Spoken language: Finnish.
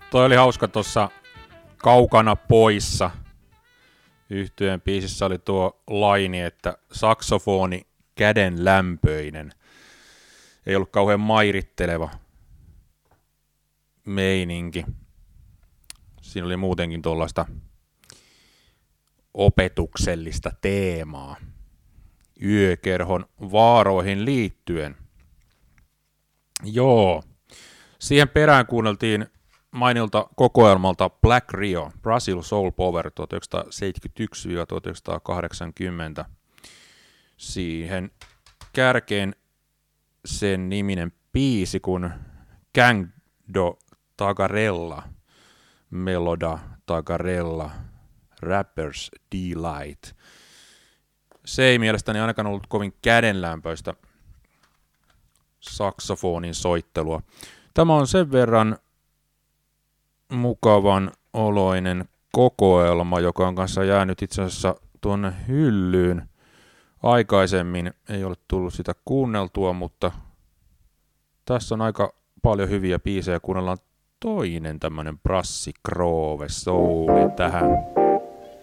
Toi oli hauska tuossa Kaukana poissa. Yhtyeen biisissä oli tuo laini, että saksofoni käden lämpöinen. Ei ollut kauhean mairitteleva meininki. Siinä oli muutenkin tuollaista opetuksellista teemaa yökerhon vaaroihin liittyen. Joo, siihen perään kuunneltiin mainilta kokoelmalta Black Rio, Brazil Soul Power 1971-1980. Siihen kärkeen sen niminen biisi kun Gang do Tagarella, Meloda Tagarella, Rappers Delight. Se ei mielestäni ainakaan ollut kovin kädenlämpöistä saksofonin soittelua. Tämä on sen verran mukavan oloinen kokoelma, joka on kanssa jäänyt itse asiassa tuonne hyllyyn. Aikaisemmin ei ole tullut sitä kuunneltua, mutta tässä on aika paljon hyviä biisejä. Kuunnellaan toinen tämmönen Brassi Grove Souli tähän.